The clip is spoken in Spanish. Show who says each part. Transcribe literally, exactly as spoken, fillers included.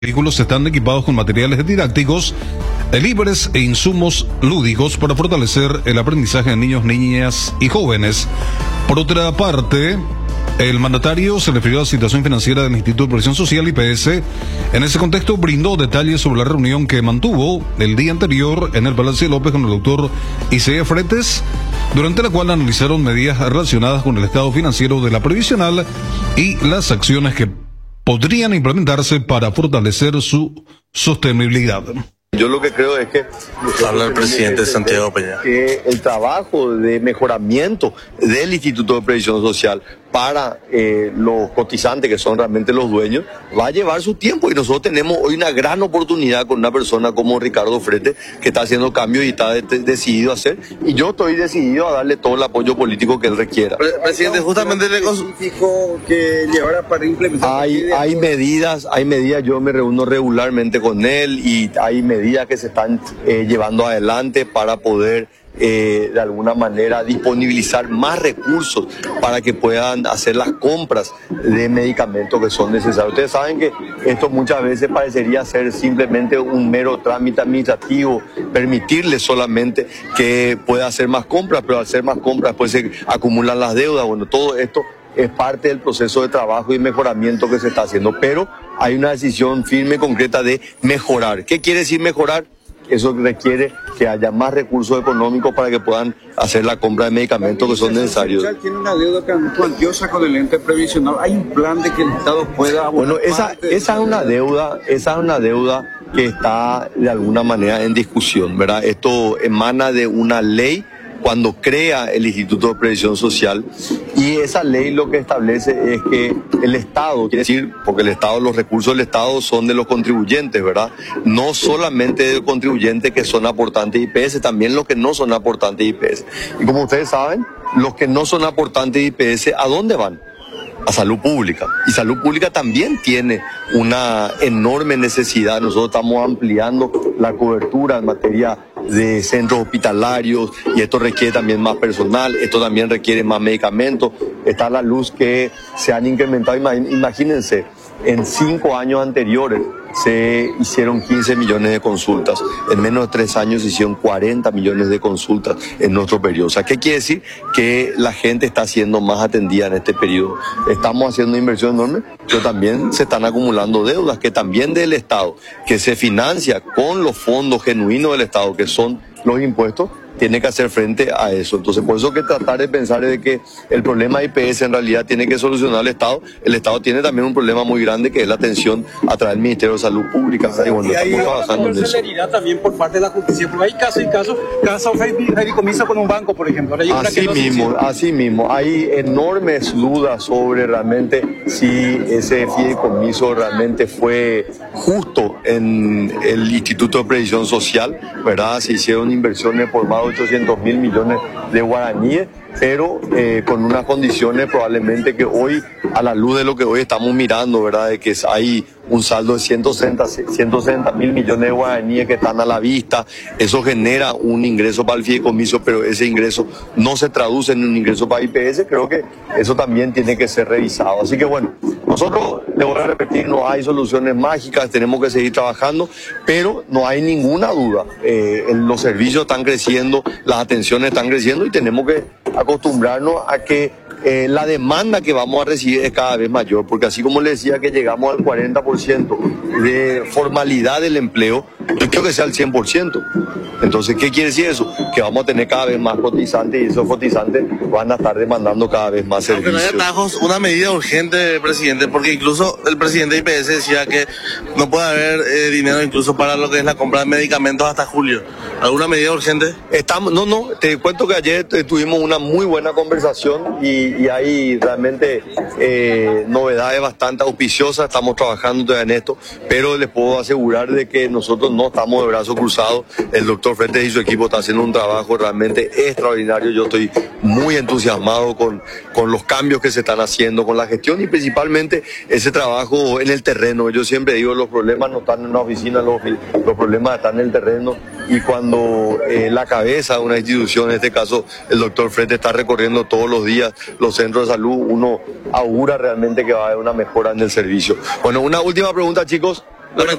Speaker 1: vehículos están equipados con materiales didácticos, libres e insumos lúdicos para fortalecer el aprendizaje de niños, niñas y jóvenes. Por otra parte, el mandatario se refirió a la situación financiera del Instituto de Previsión Social I P S. En ese contexto brindó detalles sobre la reunión que mantuvo el día anterior en el Palacio de López con el doctor Isaías Fretes, durante la cual analizaron medidas relacionadas con el estado financiero de la previsional y las acciones que podrían implementarse para fortalecer su sostenibilidad.
Speaker 2: Yo lo que creo es que
Speaker 3: habla el presidente Santiago Peña,
Speaker 2: que el trabajo de mejoramiento del Instituto de Previsión Social para eh, los cotizantes, que son realmente los dueños, va a llevar su tiempo, y nosotros tenemos hoy una gran oportunidad con una persona como Ricardo Fretes, que está haciendo cambios y está de de decidido a hacer, y yo estoy decidido a darle todo el apoyo político que él requiera.
Speaker 3: Pre presidente, justamente le
Speaker 4: dijo que llevara para implementar.
Speaker 2: Hay, hay medidas, hay medidas, yo me reúno regularmente con él y hay medidas que se están eh, llevando adelante para poder Eh, de alguna manera disponibilizar más recursos para que puedan hacer las compras de medicamentos que son necesarios. Ustedes saben que esto muchas veces parecería ser simplemente un mero trámite administrativo, permitirle solamente que pueda hacer más compras, pero al hacer más compras después se acumulan las deudas. Bueno, todo esto es parte del proceso de trabajo y mejoramiento que se está haciendo, pero hay una decisión firme y concreta de mejorar. ¿Qué quiere decir mejorar? Eso requiere que haya más recursos económicos para que puedan hacer la compra de medicamentos que son necesarios.
Speaker 4: Tiene una deuda cuantiosa con el ente previsional. ¿Hay un plan de que el Estado pueda abonar?
Speaker 2: Bueno, esa, esa es una deuda, esa es una deuda que está de alguna manera en discusión, ¿verdad? Esto emana de una ley cuando crea el Instituto de Previsión Social, y esa ley lo que establece es que el Estado, quiere decir, porque el Estado, los recursos del Estado son de los contribuyentes, ¿verdad? No solamente de los contribuyentes que son aportantes de I P S, también los que no son aportantes de I P S. Y como ustedes saben, los que no son aportantes de I P S, ¿a dónde van? A salud pública. Y salud pública también tiene una enorme necesidad. Nosotros estamos ampliando la cobertura en materia de centros hospitalarios, y esto requiere también más personal, esto también requiere más medicamentos. Está la luz que se han incrementado. Imagínense, en cinco años anteriores se hicieron quince millones de consultas. En menos de tres años se hicieron cuarenta millones de consultas en nuestro periodo. O sea, ¿qué quiere decir? Que la gente está siendo más atendida en este periodo. Estamos haciendo inversión enorme, pero también se están acumulando deudas, que también del Estado, que se financia con los fondos genuinos del Estado, que son los impuestos, tiene que hacer frente a eso. Entonces, por eso que tratar de pensar de que el problema de I P S en realidad tiene que solucionar el Estado. El Estado tiene también un problema muy grande, que es la atención a través del Ministerio de Salud Pública. Y bueno, estamos trabajando en eso.
Speaker 5: Celeridad también por parte de la justicia, porque hay casos y casos, casos de fideicomiso con un banco, por ejemplo.
Speaker 2: Así mismo, así mismo. Hay enormes dudas sobre realmente si ese fideicomiso realmente fue justo en el Instituto de Previsión Social, ¿verdad? Se hicieron inversiones por más de ochocientos mil millones de guaraníes, pero eh, con unas condiciones probablemente que hoy, a la luz de lo que hoy estamos mirando, ¿verdad? De que hay un saldo de ciento sesenta mil millones de guaraníes que están a la vista. Eso genera un ingreso para el fideicomiso, pero ese ingreso no se traduce en un ingreso para I P S. Creo que eso también tiene que ser revisado. Así que bueno, nosotros, le voy a repetir, no hay soluciones mágicas, tenemos que seguir trabajando, pero no hay ninguna duda. Eh, los servicios están creciendo, las atenciones están creciendo, y tenemos que acostumbrarnos a que eh, la demanda que vamos a recibir es cada vez mayor, porque así como les decía que llegamos al cuarenta por ciento de formalidad del empleo, yo creo que sea al cien por ciento. Entonces, ¿qué quiere decir eso? Que vamos a tener cada vez más cotizantes, y esos cotizantes van a estar demandando cada vez más servicios.
Speaker 3: Aunque no hay atajos, una medida urgente, presidente, porque incluso el presidente de I P S decía que no puede haber eh, dinero incluso para lo que es la compra de medicamentos hasta julio. ¿Alguna medida urgente?
Speaker 2: Estamos, no, no, te cuento que ayer tuvimos una muy buena conversación, y, y hay realmente eh, novedades bastante auspiciosas. Estamos trabajando en esto, pero les puedo asegurar de que nosotros no estamos de brazos cruzados. El doctor Fretes y su equipo están haciendo un trabajo realmente extraordinario. Yo estoy muy entusiasmado con, con los cambios que se están haciendo, con la gestión, y principalmente ese trabajo en el terreno. Yo siempre digo, los problemas no están en una oficina, los, los problemas están en el terreno, y cuando eh, la cabeza de una institución, en este caso el doctor Fretes, está recorriendo todos los días los centros de salud, uno augura realmente que va a haber una mejora en el servicio. Bueno, una última pregunta, chicos.
Speaker 3: Lamentable.